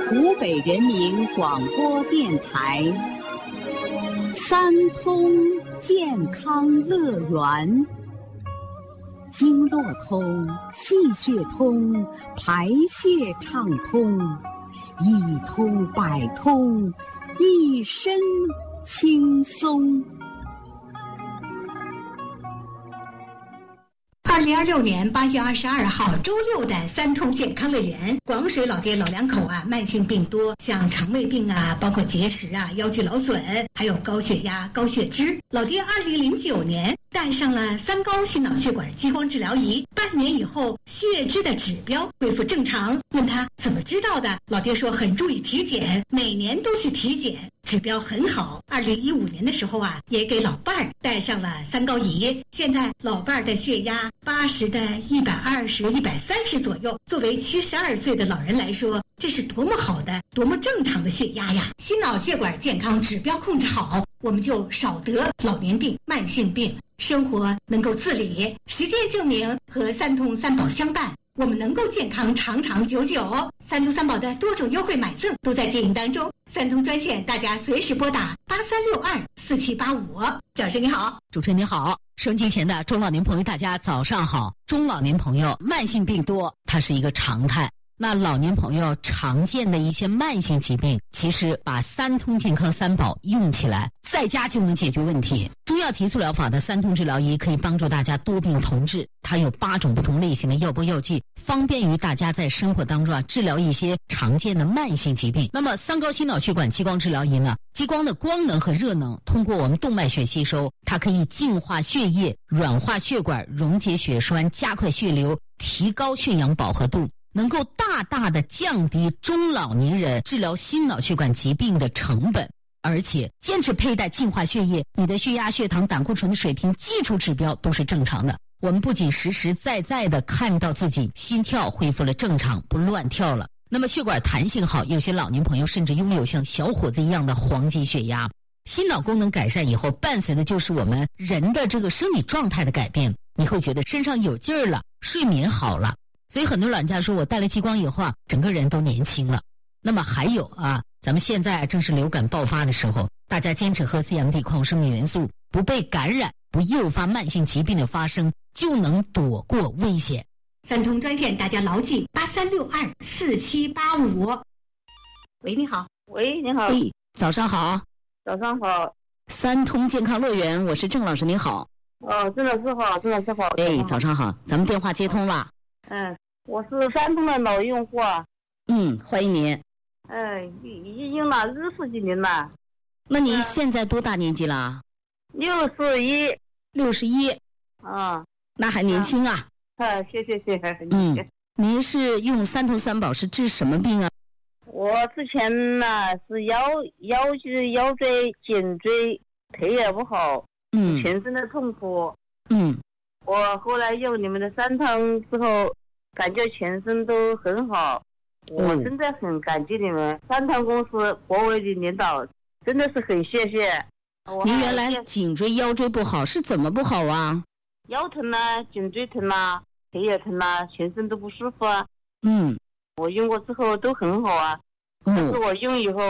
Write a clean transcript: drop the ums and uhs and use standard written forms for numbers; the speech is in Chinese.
湖北人民广播电台三通健康乐园，经络通，气血通，排泄畅通，一通百通，一身轻松。 2026年8月22号周六的三通健康乐园，广水老爹老两口慢性病多，像肠胃病包括结石腰肌劳损，还有高血压、高血脂。老爹2009年戴上了三高心脑血管激光治疗仪，半年以后血脂的指标恢复正常。问他怎么知道的，老爹说很注意体检，每年都去体检，指标很好。2015年的时候也给老伴儿戴上了三高仪，现在老伴儿的血压80的120、130左右。作为72岁的老人来说，这是多么好的、多么正常的血压呀！心脑血管健康指标控制好，我们就少得老年病、慢性病，生活能够自理。实践证明，和三通三宝相伴，我们能够健康长长久久。三通三宝的多种优惠买赠都在进行当中，三通专线大家随时拨打83624785。掌声你好， 主持人你好，收音机前的中老年朋友大家早上好。中老年朋友慢性病多，它是一个常态。那老年朋友常见的一些慢性疾病，其实把三通健康三宝用起来，在家就能解决问题。中药提速疗法的三通治疗仪可以帮助大家多病同治，它有8种不同类型的药波药剂，方便于大家在生活当中治疗一些常见的慢性疾病。那么三高心脑血管激光治疗仪呢，激光的光能和热能通过我们动脉血吸收，它可以净化血液，软化血管，溶解血栓，加快血流，提高血氧饱和度，能够大大的降低中老年人治疗心脑血管疾病的成本。而且坚持佩戴净化血液，你的血压、血糖、胆固醇的水平基础指标都是正常的。我们不仅实实在在的看到自己心跳恢复了正常，不乱跳了，那么血管弹性好，有些老年朋友甚至拥有像小伙子一样的黄金血压。心脑功能改善以后，伴随的就是我们人的这个生理状态的改变，你会觉得身上有劲儿了，睡眠好了。所以很多老人家说，我戴了激光以后整个人都年轻了。那么还有咱们现在正是流感爆发的时候，大家坚持喝 CMD 矿物生命元素，不被感染，不诱发慢性疾病的发生，就能躲过危险。 三通专线大家牢记83624785。喂，你好。 喂，你好。 早上好。 早上好。 三通健康乐园，我是郑老师，你好。 郑老师好，郑老师好。 早上好，咱们电话接通了。 我是三通的老用户。 欢迎您。 已经了20几年了。 那你现在多大年纪了 ？61。 61。那还年轻啊。 谢谢。 您是用三通三宝是治什么病啊？ 我之前是腰椎、颈椎腿也不好，全身的痛苦。我后来用你们的三通之后，感觉全身都很好。我真的很感激你们三通公司国委的领导，真的是很谢谢。 您原来颈椎腰椎不好是怎么不好啊？ 腰疼颈椎疼腿也疼全身都不舒服。我用过之后都很好但是我用以后